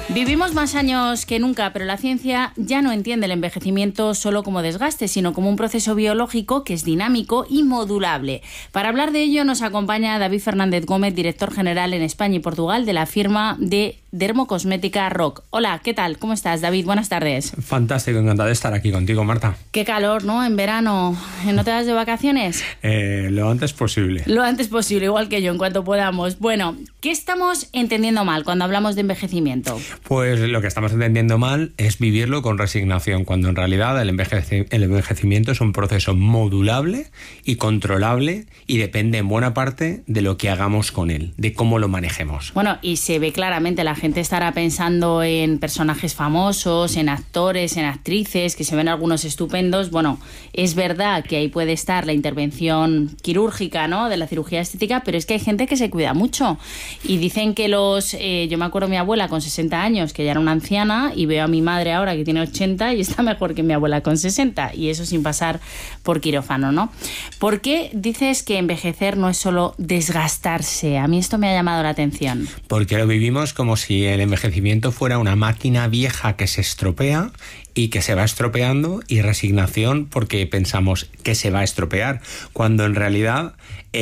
Vivimos más años que nunca, pero la ciencia ya no entiende el envejecimiento solo como desgaste, sino como un proceso biológico que es dinámico y modulable. Para hablar de ello nos acompaña David Fernández Gómez, director general en España y Portugal de la firma de dermocosmética ROC. Hola, ¿qué tal? ¿Cómo estás, David? Buenas tardes. Fantástico, encantado de estar aquí contigo, Marta. Qué calor, ¿no? En verano. ¿No te vas de vacaciones? Lo antes posible. Lo antes posible, igual que yo, en cuanto podamos. Bueno, ¿qué estamos entendiendo mal cuando hablamos de envejecimiento? Pues lo que estamos entendiendo mal es vivirlo con resignación, cuando en realidad el envejecimiento es un proceso modulable y controlable y depende en buena parte de lo que hagamos con él, de cómo lo manejemos. Bueno, y se ve claramente, la gente estará pensando en personajes famosos, en actores, en actrices, que se ven algunos estupendos. Bueno, es verdad que ahí puede estar la intervención quirúrgica, ¿no?, de la cirugía estética, pero es que hay gente que se cuida mucho. Y dicen que yo me acuerdo de mi abuela con 60 años, que ya era una anciana, y veo a mi madre ahora que tiene 80 y está mejor que mi abuela con 60, y eso sin pasar por quirófano, ¿no? ¿Por qué dices que envejecer no es solo desgastarse? A mí esto me ha llamado la atención. Porque lo vivimos como si el envejecimiento fuera una máquina vieja que se estropea y que se va estropeando, y resignación porque pensamos que se va a estropear, cuando en realidad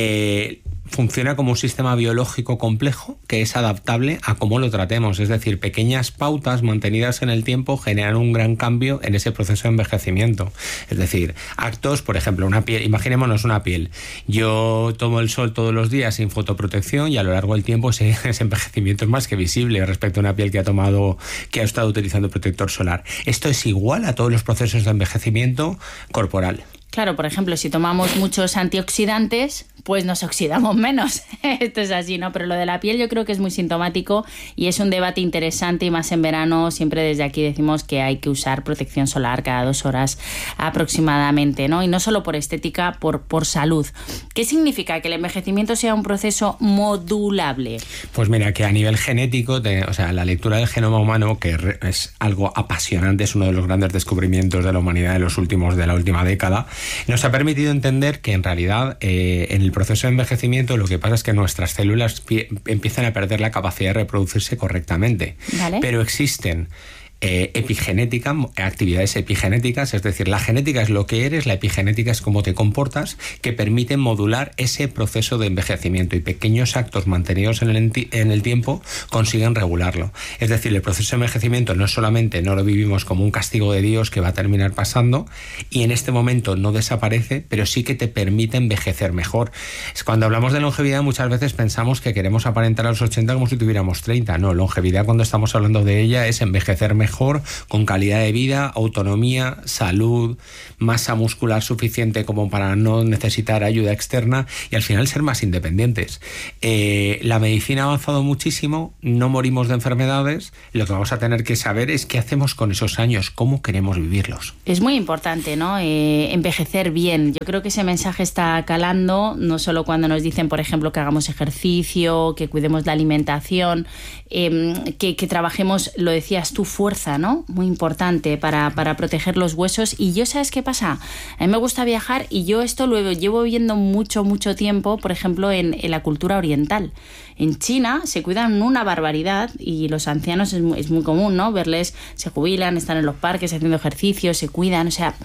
funciona como un sistema biológico complejo que es adaptable a cómo lo tratemos. Es decir, pequeñas pautas mantenidas en el tiempo generan un gran cambio en ese proceso de envejecimiento. Es decir, actos, por ejemplo, una piel, imaginémonos una piel. Yo tomo el sol todos los días sin fotoprotección y a lo largo del tiempo ese envejecimiento es más que visible respecto a una piel que ha estado utilizando protector solar. Esto es igual a todos los procesos de envejecimiento corporal. Claro, por ejemplo, si tomamos muchos antioxidantes, pues nos oxidamos menos. Esto es así, ¿no? Pero lo de la piel yo creo que es muy sintomático y es un debate interesante, y más en verano. Siempre desde aquí decimos que hay que usar protección solar cada 2 horas aproximadamente, ¿no? Y no solo por estética, por salud. ¿Qué significa que el envejecimiento sea un proceso modulable? Pues mira, que a nivel genético, la lectura del genoma humano, que es algo apasionante, es uno de los grandes descubrimientos de la humanidad de la última década, nos ha permitido entender que en realidad en el proceso de envejecimiento lo que pasa es que nuestras células empiezan a perder la capacidad de reproducirse correctamente. ¿Vale? Pero existen actividades epigenéticas, es decir, la genética es lo que eres, la epigenética es cómo te comportas, que permiten modular ese proceso de envejecimiento, y pequeños actos mantenidos en el tiempo consiguen regularlo. Es decir, el proceso de envejecimiento no lo vivimos como un castigo de Dios que va a terminar pasando, y en este momento no desaparece, pero sí que te permite envejecer mejor. Cuando hablamos de longevidad muchas veces pensamos que queremos aparentar a los 80 como si tuviéramos 30. No, longevidad, cuando estamos hablando de ella, es envejecer mejor, con calidad de vida, autonomía, salud, masa muscular suficiente como para no necesitar ayuda externa, y al final ser más independientes. La medicina ha avanzado muchísimo, no morimos de enfermedades. Lo que vamos a tener que saber es qué hacemos con esos años, cómo queremos vivirlos. Es muy importante, ¿no? Envejecer bien. Yo creo que ese mensaje está calando, no solo cuando nos dicen, por ejemplo, que hagamos ejercicio, que cuidemos la alimentación, que trabajemos, lo decías tú, fuerza, ¿no? Muy importante para proteger los huesos. Y yo, ¿sabes qué pasa? A mí me gusta viajar, y yo esto lo llevo viendo mucho tiempo, por ejemplo, en la cultura oriental. En China se cuidan una barbaridad, y los ancianos es muy común, ¿no? Verles, se jubilan, están en los parques haciendo ejercicio, se cuidan, o sea,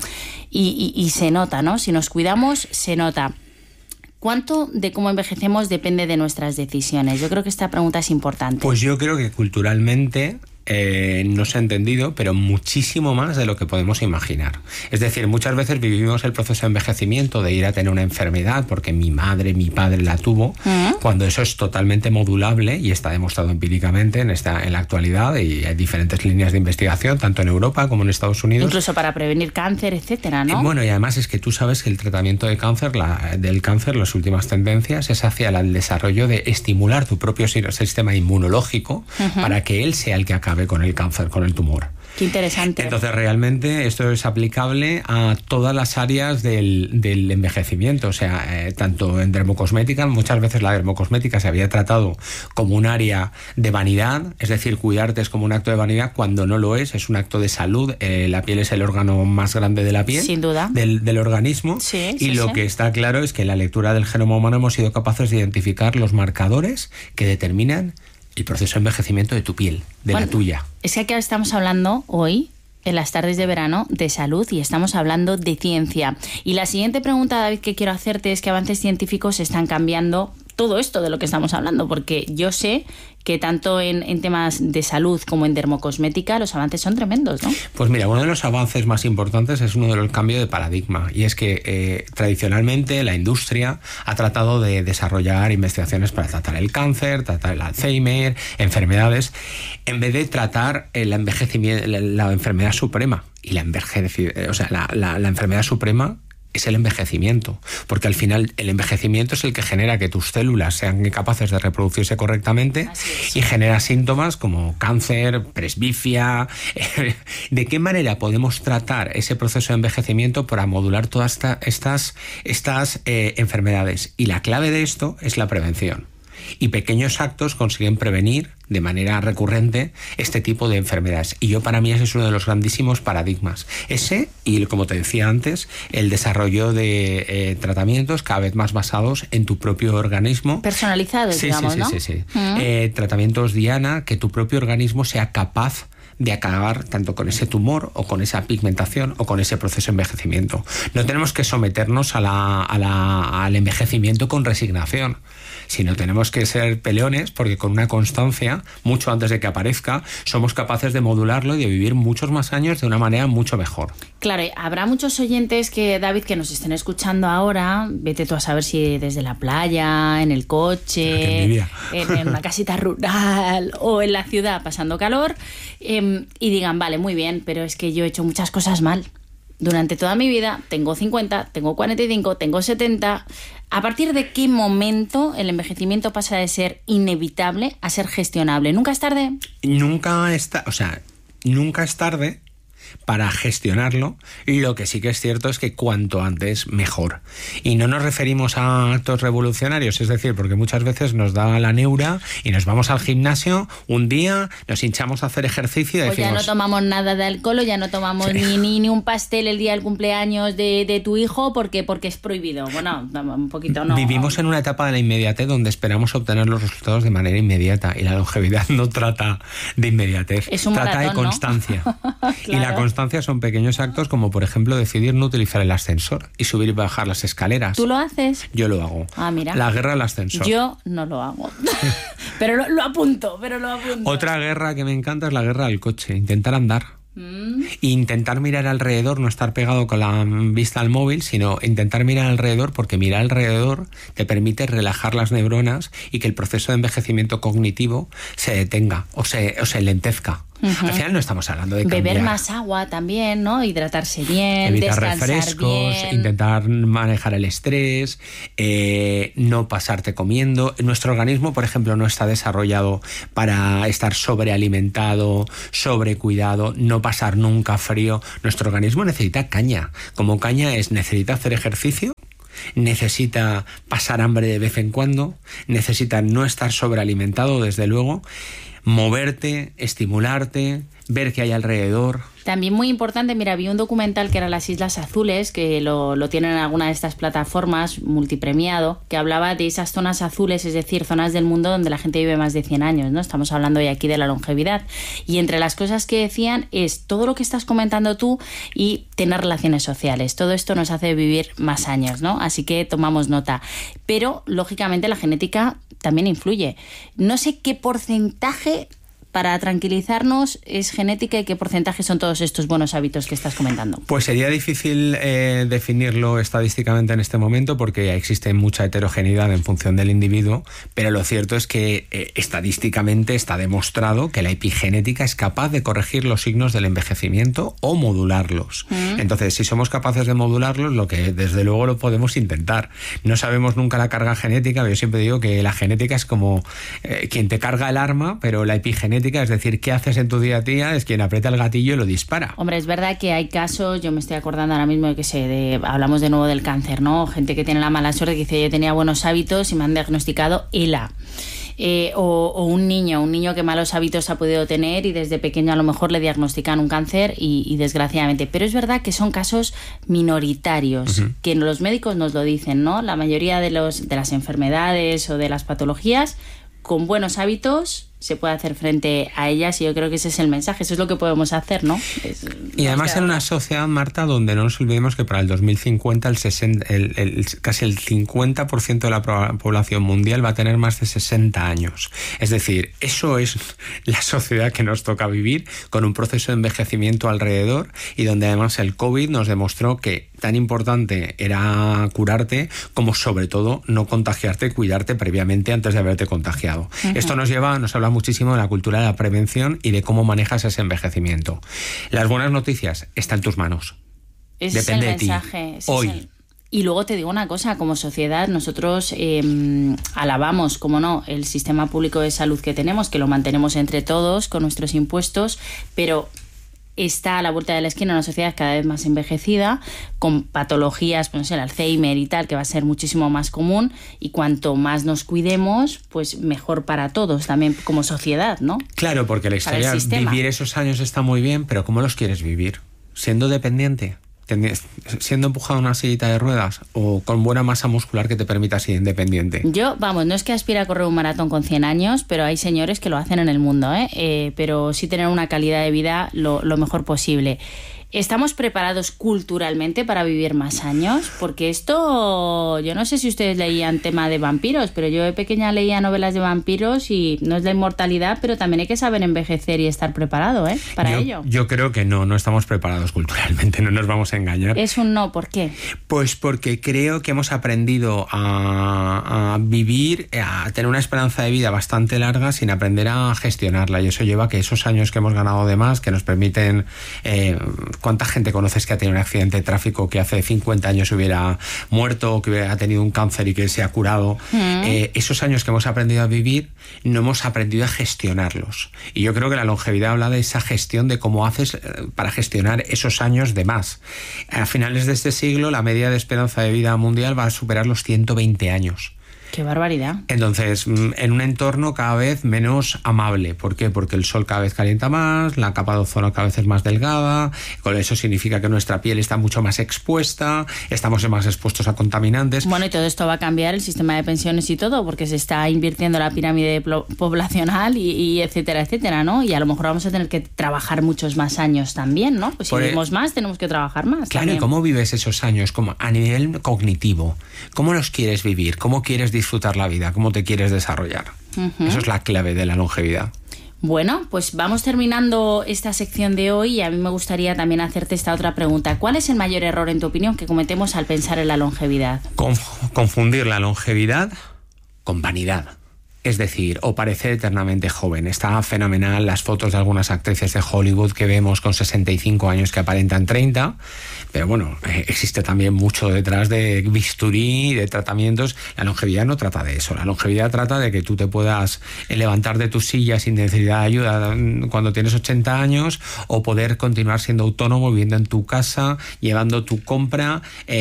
y se nota, ¿no? Si nos cuidamos, se nota. ¿Cuánto de cómo envejecemos depende de nuestras decisiones? Yo creo que esta pregunta es importante. Pues yo creo que culturalmente no se ha entendido, pero muchísimo más de lo que podemos imaginar. Es decir, muchas veces vivimos el proceso de envejecimiento de ir a tener una enfermedad porque mi madre, mi padre la tuvo, cuando eso es totalmente modulable y está demostrado empíricamente en la actualidad, y hay diferentes líneas de investigación, tanto en Europa como en Estados Unidos. Incluso para prevenir cáncer, etcétera, ¿no? Bueno, y además es que tú sabes que el tratamiento del cáncer, las últimas tendencias, es hacia el desarrollo de estimular tu propio sistema inmunológico para que él sea el que acabe con el cáncer, con el tumor. Qué interesante. Entonces, realmente esto es aplicable a todas las áreas del envejecimiento. O sea, tanto en dermocosmética, muchas veces la dermocosmética se había tratado como un área de vanidad, es decir, cuidarte es como un acto de vanidad, cuando no lo es un acto de salud. La piel es el órgano más grande de la piel, sin duda, del organismo. Sí, y lo que está claro es que en la lectura del genoma humano hemos sido capaces de identificar los marcadores que determinan el proceso de envejecimiento de tu piel, la tuya. Es que aquí estamos hablando hoy, en las tardes de verano, de salud, y estamos hablando de ciencia. Y la siguiente pregunta, David, que quiero hacerte es: ¿qué avances científicos están cambiando todo esto de lo que estamos hablando? Porque yo sé que tanto en temas de salud como en dermocosmética los avances son tremendos, ¿no? Pues mira, uno de los avances más importantes es uno de los cambios de paradigma, y es que tradicionalmente la industria ha tratado de desarrollar investigaciones para tratar el cáncer, tratar el Alzheimer, enfermedades, en vez de tratar el envejecimiento, la enfermedad suprema. Y la enfermedad suprema es el envejecimiento, porque al final el envejecimiento es el que genera que tus células sean capaces de reproducirse correctamente y genera síntomas como cáncer, presbicia. ¿De qué manera podemos tratar ese proceso de envejecimiento para modular todas estas enfermedades? Y la clave de esto es la prevención. Y pequeños actos consiguen prevenir de manera recurrente este tipo de enfermedades. Y para mí ese es uno de los grandísimos paradigmas. Ese, y como te decía antes, el desarrollo de tratamientos cada vez más basados en tu propio organismo. Personalizados, digamos, ¿no? Sí. Tratamientos diana, que tu propio organismo sea capaz de acabar tanto con ese tumor o con esa pigmentación o con ese proceso de envejecimiento. No tenemos que someternos al envejecimiento con resignación, sino tenemos que ser peleones, porque con una constancia, mucho antes de que aparezca, somos capaces de modularlo y de vivir muchos más años de una manera mucho mejor. Claro, habrá muchos oyentes David, que nos estén escuchando ahora, vete tú a saber si desde la playa, en el coche, en una casita rural o en la ciudad pasando calor, y digan, vale, muy bien, pero es que yo he hecho muchas cosas mal. Durante toda mi vida, tengo 50, tengo 45, tengo 70. ¿A partir de qué momento el envejecimiento pasa de ser inevitable a ser gestionable? ¿Nunca es tarde? Nunca es tarde para gestionarlo. Lo que sí que es cierto es que cuanto antes mejor. Y no nos referimos a actos revolucionarios, es decir, porque muchas veces nos da la neura y nos vamos al gimnasio un día, nos hinchamos a hacer ejercicio y decimos... ya no tomamos nada de alcohol, o ya no tomamos ni un pastel el día del cumpleaños de tu hijo porque es prohibido. Bueno, un poquito no. Vivimos en una etapa de la inmediatez donde esperamos obtener los resultados de manera inmediata, y la longevidad no trata de inmediatez, es un trata maratón, de constancia. Claro. Y la constancia son pequeños actos como, por ejemplo, decidir no utilizar el ascensor y subir y bajar las escaleras. ¿Tú lo haces? Yo lo hago. Ah, mira. La guerra del ascensor. Yo no lo hago. pero lo apunto. Otra guerra que me encanta es la guerra del coche. Intentar andar. Intentar mirar alrededor, no estar pegado con la vista al móvil, sino intentar mirar alrededor, porque mirar alrededor te permite relajar las neuronas y que el proceso de envejecimiento cognitivo se detenga o se lentezca. Al final no estamos hablando de cambiar. Beber más agua también, ¿no? Hidratarse bien, evitar descansar refrescos, bien. intentar manejar el estrés, no pasarte comiendo. Nuestro organismo, por ejemplo, no está desarrollado para estar sobrealimentado, sobrecuidado, no pasar nunca frío. Nuestro organismo necesita caña. Como caña necesita hacer ejercicio, necesita pasar hambre de vez en cuando, necesita no estar sobrealimentado, desde luego, moverte, estimularte, ver qué hay alrededor. También muy importante, mira, vi un documental que era Las Islas Azules, que lo tienen en alguna de estas plataformas, multipremiado, que hablaba de esas zonas azules, es decir, zonas del mundo donde la gente vive más de 100 años, ¿no? Estamos hablando hoy aquí de la longevidad. Y entre las cosas que decían es todo lo que estás comentando tú y tener relaciones sociales. Todo esto nos hace vivir más años, ¿no? Así que tomamos nota. Pero, lógicamente, la genética también influye. No sé qué porcentaje, para tranquilizarnos, es genética y qué porcentaje son todos estos buenos hábitos que estás comentando. Pues sería difícil definirlo estadísticamente en este momento, porque existe mucha heterogeneidad en función del individuo, pero lo cierto es que estadísticamente está demostrado que la epigenética es capaz de corregir los signos del envejecimiento o modularlos. Entonces, si somos capaces de modularlos, lo que desde luego lo podemos intentar. No sabemos nunca la carga genética, pero yo siempre digo que la genética es como quien te carga el arma, pero la epigenética, es decir, qué haces en tu día a día, es quien aprieta el gatillo y lo dispara. Hombre, es verdad que hay casos, yo me estoy acordando ahora mismo hablamos de nuevo del cáncer, ¿no? Gente que tiene la mala suerte que dice, yo tenía buenos hábitos y me han diagnosticado ELA. O un niño que malos hábitos ha podido tener y desde pequeño a lo mejor le diagnostican un cáncer y desgraciadamente. Pero es verdad que son casos minoritarios, que los médicos nos lo dicen, ¿no? La mayoría de las enfermedades o de las patologías, con buenos hábitos se puede hacer frente a ellas, y yo creo que ese es el mensaje, eso es lo que podemos hacer, ¿no? Y además en una sociedad, Marta, donde no nos olvidemos que para el 2050 casi el 50% de la población mundial va a tener más de 60 años. Es decir, eso es la sociedad que nos toca vivir, con un proceso de envejecimiento alrededor, y donde además el COVID nos demostró que tan importante era curarte como sobre todo no contagiarte, cuidarte previamente antes de haberte contagiado. Uh-huh. Esto nos habla muchísimo de la cultura de la prevención y de cómo manejas ese envejecimiento. Las buenas noticias están en tus manos. Ese depende es el mensaje, de ti. Hoy. Y luego te digo una cosa, como sociedad nosotros alabamos, como no, el sistema público de salud que tenemos, que lo mantenemos entre todos con nuestros impuestos, pero está a la vuelta de la esquina una sociedad cada vez más envejecida, con patologías, pues no sé, el Alzheimer y tal, que va a ser muchísimo más común, y cuanto más nos cuidemos, pues mejor para todos, también como sociedad, ¿no? Claro, porque la historia, vivir esos años está muy bien, pero ¿cómo los quieres vivir? ¿Siendo dependiente? ¿Siendo empujado en una sillita de ruedas? ¿O con buena masa muscular que te permita ser independiente? Yo, no es que aspire a correr un maratón con 100 años, pero hay señores que lo hacen en el mundo, pero sí tener una calidad de vida lo mejor posible. ¿Estamos preparados culturalmente para vivir más años? Porque esto, yo no sé si ustedes leían tema de vampiros, pero yo de pequeña leía novelas de vampiros y no es la inmortalidad, pero también hay que saber envejecer y estar preparado para ello. Yo creo que no estamos preparados culturalmente, no nos vamos a engañar. Es un no, ¿por qué? Pues porque creo que hemos aprendido a vivir, a tener una esperanza de vida bastante larga sin aprender a gestionarla, y eso lleva a que esos años que hemos ganado de más, que nos permiten... ¿Cuánta gente conoces que ha tenido un accidente de tráfico que hace 50 años hubiera muerto, o que hubiera tenido un cáncer y que se ha curado? Esos años que hemos aprendido a vivir, no hemos aprendido a gestionarlos. Y yo creo que la longevidad habla de esa gestión, de cómo haces para gestionar esos años de más. A finales de este siglo, la media de esperanza de vida mundial va a superar los 120 años. ¡Qué barbaridad! Entonces, en un entorno cada vez menos amable. ¿Por qué? Porque el sol cada vez calienta más, la capa de ozono cada vez es más delgada, con eso significa que nuestra piel está mucho más expuesta, estamos más expuestos a contaminantes. Bueno, y todo esto va a cambiar el sistema de pensiones y todo, porque se está invirtiendo la pirámide poblacional y etcétera, etcétera, ¿no? Y a lo mejor vamos a tener que trabajar muchos más años también, ¿no? Pues si vivimos más, tenemos que trabajar más. Claro, también. ¿Y cómo vives esos años? Como a nivel cognitivo, ¿cómo los quieres vivir? ¿Cómo quieres disfrutar la vida? ¿Cómo te quieres desarrollar? Uh-huh. Eso es la clave de la longevidad. Bueno, pues vamos terminando esta sección de hoy, y a mí me gustaría también hacerte esta otra pregunta. ¿Cuál es el mayor error, en tu opinión, que cometemos al pensar en la longevidad? Confundir la longevidad con vanidad. Es decir, o parecer eternamente joven. Está fenomenal las fotos de algunas actrices de Hollywood que vemos con 65 años que aparentan 30, pero bueno, existe también mucho detrás de bisturí, de tratamientos. La longevidad no trata de eso. La longevidad trata de que tú te puedas levantar de tu silla sin necesidad de ayuda cuando tienes 80 años, o poder continuar siendo autónomo, viviendo en tu casa, llevando tu compra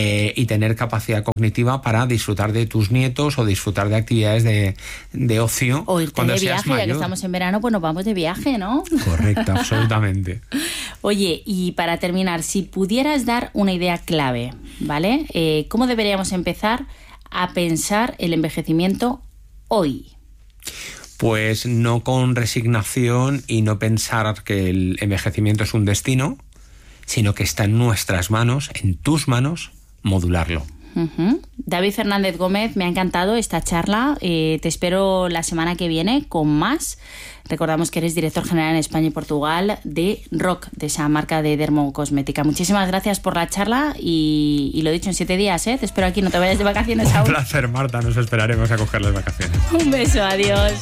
y tener capacidad cognitiva para disfrutar de tus nietos o disfrutar de actividades de ocio. O irte de viaje, ya que estamos en verano, pues nos vamos de viaje, ¿no? Correcto, absolutamente. Oye, y para terminar, si pudieras dar una idea clave, ¿vale? ¿Cómo deberíamos empezar a pensar el envejecimiento hoy? Pues no con resignación y no pensar que el envejecimiento es un destino, sino que está en nuestras manos, en tus manos, modularlo. Uh-huh. David Fernández Gómez, me ha encantado esta charla. Te espero la semana que viene con más. Recordamos que eres director general en España y Portugal de ROC, de esa marca de dermocosmética. Muchísimas gracias por la charla y lo dicho, en 7 días, te espero aquí, no te vayas de vacaciones aún. Un placer, Marta, nos esperaremos a coger las vacaciones. Un beso, adiós.